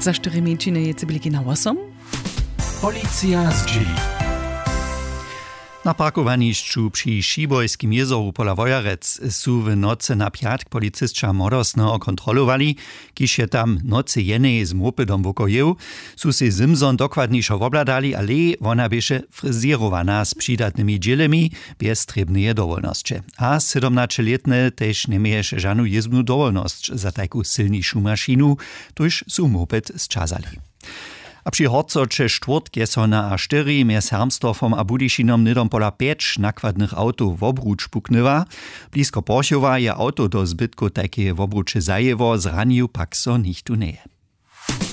Za 4 minčiny je cybliki na 8. Policja z G. Na parkowanišću przy Šibojskim jezoru pola Wojarec su w nocy na piatk policystka modosno kontrolowali, kiž je tam nocy jenej z mopedom wokojeł, su se zimzon dokładniejszo obladali, ale ona bieše fryzierowana z przydatnymi dzielemi, bez trebneje dowolnosće. A 17-letne też nie mieješe żanu jezbnu dowolnosć za taką silniejszą maszinu, tuż su moped zczazali. A przy Horcoče čtvrtk je so na A4 mjez Hermstorfom a Budyšinom nidom pola 5 nakładnych autów w obróč puknywa. Blisko Porchowa je auto do zbytku takie w obróče zajewo, zranił pak so nichtu neje.